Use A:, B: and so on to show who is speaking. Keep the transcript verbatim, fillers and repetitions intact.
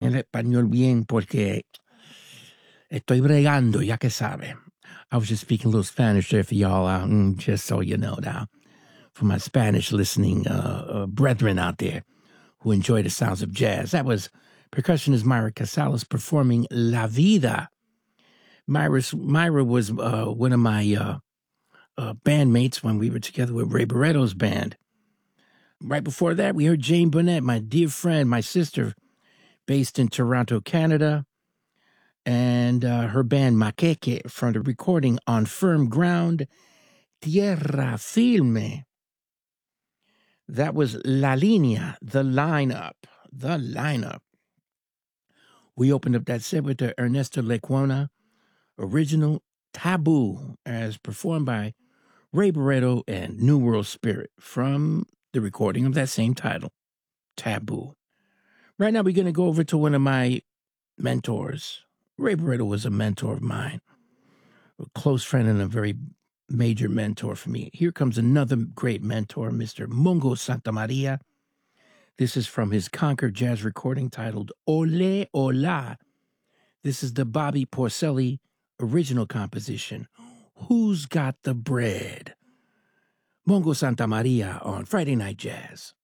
A: el español bien porque estoy bregando, ya que sabe. I was just speaking a little Spanish there for y'all, uh, just so you know now. For my Spanish listening uh, uh, brethren out there who enjoy the sounds of jazz. That was percussionist Myra Casales performing La Vida. Myra's, Myra was uh, one of my uh, uh, bandmates when we were together with Ray Barretto's band. Right before that, we heard Jane Burnett, my dear friend, my sister, based in Toronto, Canada, and uh, her band Maqueque from the recording On Firm Ground, Tierra Firme. That was La Línea, the lineup, the lineup. We opened up that set with the Ernesto Lecuona original Taboo, as performed by Ray Barretto and New World Spirit from the recording of that same title, Taboo. Right now, we're going to go over to one of my mentors. Ray Barretto was a mentor of mine, a close friend and a very major mentor for me. Here comes another great mentor, Mister Mongo Santamaria. This is from his Concord jazz recording titled Ole Ola. This is the Bobby Porcelli original composition, Who's Got the Bread? Mongo Santamaria on Friday Night Jazz.